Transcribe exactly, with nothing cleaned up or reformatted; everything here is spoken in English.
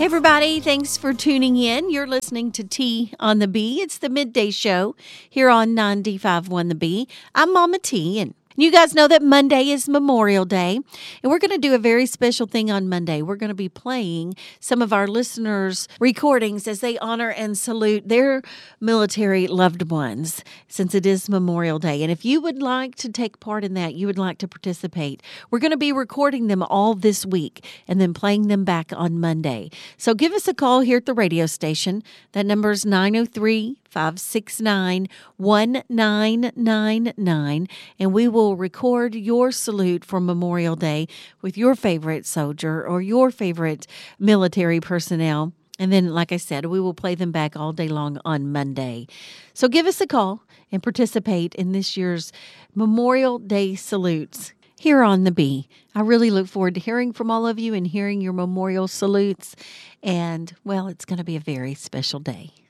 Hey, everybody. Thanks for tuning in. You're listening to T on the B. It's the midday show here on ninety-five point one The B. I'm Mama T, and you guys know that Monday is Memorial Day, and we're going to do a very special thing on Monday. We're going to be playing some of our listeners' recordings as they honor and salute their military loved ones, since it is Memorial Day. And if you would like to take part in that, you would like to participate, we're going to be recording them all this week and then playing them back on Monday. So give us a call here at the radio station. That number is nine oh three, five six nine, one nine nine nine, and we will record your salute for Memorial Day with your favorite soldier or your favorite military personnel. And then, like I said, we will play them back all day long on Monday. So give us a call and participate in this year's Memorial Day salutes here on the B. I really look forward to hearing from all of you and hearing your memorial salutes. And, well, it's going to be a very special day.